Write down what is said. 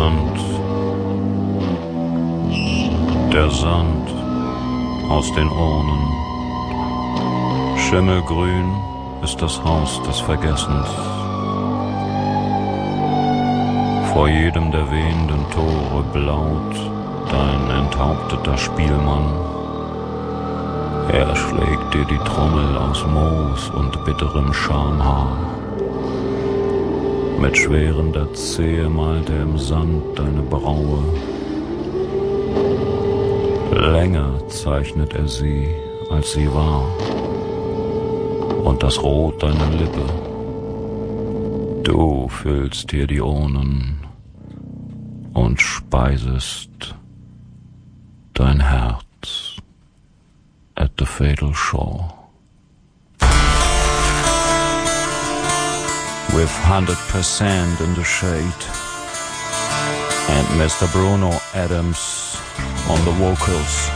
Der Sand aus den Urnen. Schimmelgrün ist das Haus des Vergessens. Vor jedem der wehenden Tore blaut dein enthaupteter Spielmann. Er schlägt dir die Trommel aus Moos und bitterem Schamhaar. Mit schwerender Zehe malt er im Sand deine Braue. Länger zeichnet er sie, als sie war. Und das Rot deiner Lippe. Du füllst dir die Urnen und speisest dein Herz at the fatal shore. With 100% in the shade and Mr. Bruno Adams on the vocals.